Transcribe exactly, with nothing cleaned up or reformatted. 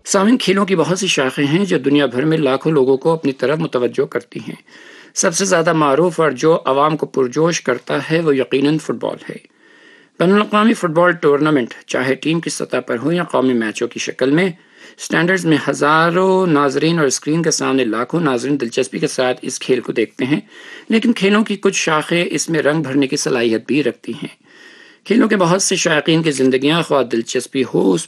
सामिन, खेलों की बहुत सी शाखें हैं जो दुनिया भर में लाखों लोगों को अपनी तरफ मुतवज्जो करती हैं। सबसे ज़्यादा मारूफ और जो आवाम को पुरजोश करता है वो यकीनन फ़ुटबॉल है। बैनुल-अक़वामी फ़ुटबॉल टूर्नामेंट चाहे टीम की सतह पर हो या कौमी मैचों की शक्ल में, स्टैंडर्ड्स में हज़ारों नाजरीन और स्क्रीन के सामने लाखों नाजरीन दिलचस्पी के साथ इस खेल को देखते हैं। लेकिन खेलों की कुछ शाखें इसमें रंग भरने की सलाहियत भी रखती हैं। खेलों के बहुत से शायकीन की ज़िंदगियाँ ख्वाह दिलचस्पी हो